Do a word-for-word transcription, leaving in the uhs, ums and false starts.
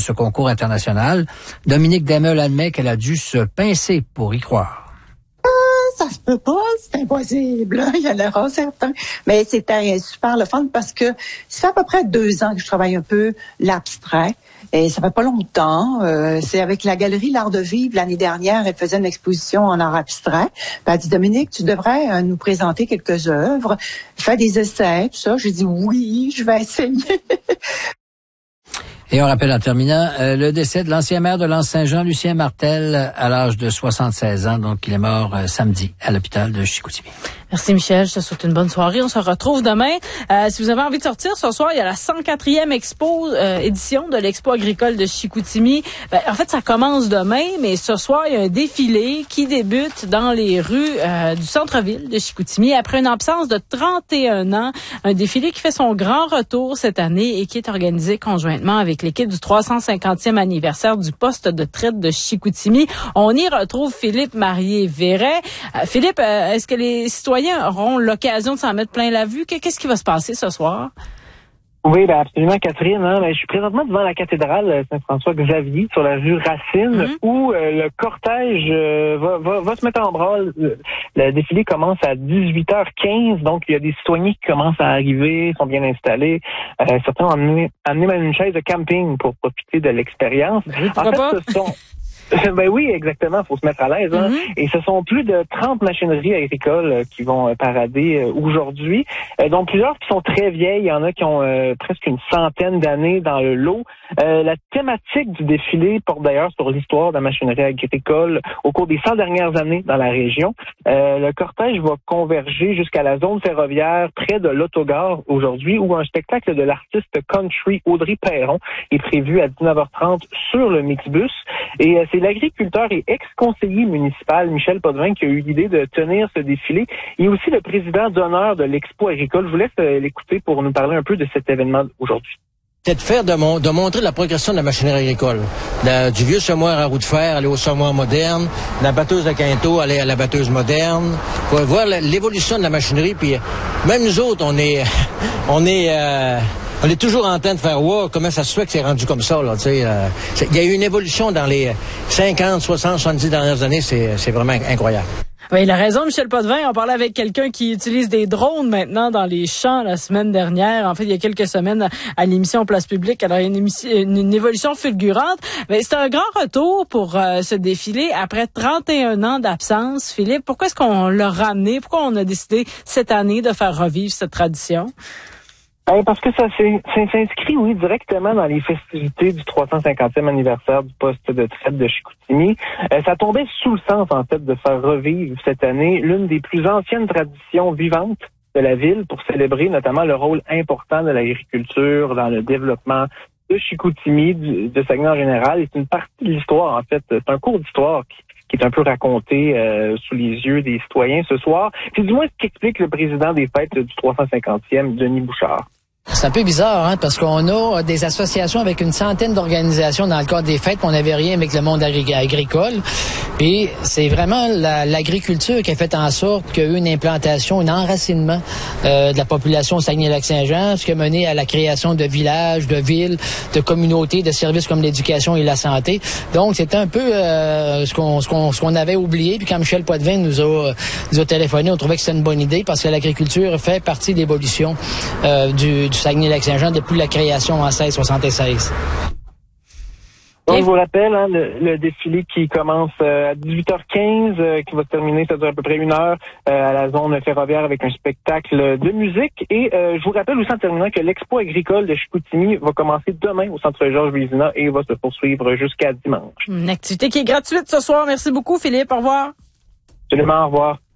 ce concours international. Dominique Demel admet qu'elle a dû se pincer pour y croire. Ça se peut pas, c'est impossible. Il y en aura certains. Mais c'était super le fun parce que ça fait à peu près deux ans que je travaille un peu l'abstrait. Et ça fait pas longtemps. Euh, c'est avec la Galerie L'Art de Vivre l'année dernière. Elle faisait une exposition en art abstrait. Puis elle a dit, Dominique, tu devrais euh, nous présenter quelques œuvres, faire des essais, tout ça. J'ai dit oui, je vais essayer. Et on rappelle en terminant euh, le décès de l'ancien maire de L'Anse-Saint-Jean, Lucien Martel, à l'âge de soixante-seize ans. Donc, il est mort euh, samedi à l'hôpital de Chicoutimi. Merci Michel, je te souhaite une bonne soirée. On se retrouve demain. Euh, si vous avez envie de sortir ce soir, il y a la cent quatrième expo, euh, édition de l'Expo agricole de Chicoutimi. Ben, en fait, ça commence demain, mais ce soir, il y a un défilé qui débute dans les rues euh, du centre-ville de Chicoutimi après une absence de trente et un ans. Un défilé qui fait son grand retour cette année et qui est organisé conjointement avec l'équipe du trois cent cinquantième anniversaire du poste de traite de Chicoutimi. On y retrouve Philippe Marié-Verret. Euh, Philippe, euh, est-ce que les citoyens auront l'occasion de s'en mettre plein la vue? Qu'est-ce qui va se passer ce soir? Oui, ben absolument, Catherine. Hein, ben, je suis présentement devant la cathédrale Saint-François-Xavier sur la rue Racine, mm-hmm. où euh, le cortège euh, va, va, va se mettre en branle. Le défilé commence à dix-huit heures quinze, donc il y a des citoyens qui commencent à arriver, sont bien installés. Euh, certains ont amené, amené même une chaise de camping pour profiter de l'expérience. Oui, en fait, pas? ce sont... Ben oui, exactement, faut se mettre à l'aise. Hein? Mm-hmm. Et ce sont plus de trente machineries agricoles euh, qui vont euh, parader euh, aujourd'hui. Euh, donc plusieurs qui sont très vieilles, il y en a qui ont euh, presque une centaine d'années dans le lot. Euh, la thématique du défilé porte d'ailleurs sur l'histoire de la machinerie agricole au cours des cent dernières années dans la région. Euh, le cortège va converger jusqu'à la zone ferroviaire près de l'autogare aujourd'hui, où un spectacle de l'artiste country Audrey Perron est prévu à dix-neuf heures trente sur le Mixbus. Et euh, c'est l'agriculteur et ex-conseiller municipal Michel Potvin qui a eu l'idée de tenir ce défilé. Il est aussi le président d'honneur de l'Expo agricole. Je vous laisse euh, l'écouter pour nous parler un peu de cet événement aujourd'hui. C'est de faire, de, mon, de montrer la progression de la machinerie agricole. De, du vieux semoir à roue de fer, aller au semoir moderne, de la batteuse de quinto, aller à la batteuse moderne. Pour voir l'évolution de la machinerie. Puis même nous autres, on est, on est, euh, on est toujours en train de faire wow, comment ça se fait que c'est rendu comme ça là. Tu sais, euh, il y a eu une évolution dans les cinquante, soixante, soixante-dix dernières années. C'est, c'est vraiment incroyable. Oui, il a raison, Michel Potvin. On parlait avec quelqu'un qui utilise des drones maintenant dans les champs la semaine dernière. En fait, il y a quelques semaines à l'émission Place Publique. Alors, il y a une, émission, une, une évolution fulgurante. Mais c'est un grand retour pour euh, ce défilé après trente et un ans d'absence. Philippe, pourquoi est-ce qu'on l'a ramené? Pourquoi on a décidé cette année de faire revivre cette tradition? Ben, parce que ça, c'est, ça s'inscrit, oui, directement dans les festivités du trois cent cinquantième anniversaire du poste de traite de Chicoutimi. Euh, ça tombait sous le sens, en fait, de faire revivre cette année l'une des plus anciennes traditions vivantes de la ville pour célébrer notamment le rôle important de l'agriculture dans le développement de Chicoutimi, du, de Saguenay en général. Et c'est une partie de l'histoire, en fait. C'est un cours d'histoire qui qui est un peu raconté euh, sous les yeux des citoyens ce soir. C'est du moins ce qu'explique le président des fêtes du trois cent cinquantième, Denis Bouchard. C'est un peu bizarre, hein, parce qu'on a des associations avec une centaine d'organisations dans le cadre des fêtes, qu'on n'avait rien avec le monde agri- agricole. Puis c'est vraiment la, l'agriculture qui a fait en sorte qu'il y a eu une implantation, un enracinement euh, de la population au Saguenay-Lac-Saint-Jean, ce qui a mené à la création de villages, de villes, de communautés, de services comme l'éducation et la santé. Donc c'est un peu euh, ce qu'on ce qu'on ce qu'on avait oublié. Puis quand Michel Potvin nous a nous a téléphoné, on trouvait que c'était une bonne idée parce que l'agriculture fait partie de l'évolution euh, du du Saguenay-Lac-Saint-Jean depuis la création en seize soixante-seize. Donc, je vous rappelle, hein, le, le défilé qui commence euh, à dix-huit heures quinze, euh, qui va se terminer, ça dure à peu près une heure, euh, à la zone ferroviaire avec un spectacle de musique. Et euh, je vous rappelle aussi en terminant que l'Expo agricole de Chicoutimi va commencer demain au Centre Georges Vézina et va se poursuivre jusqu'à dimanche. Une activité qui est gratuite ce soir. Merci beaucoup, Philippe. Au revoir. Absolument, au revoir.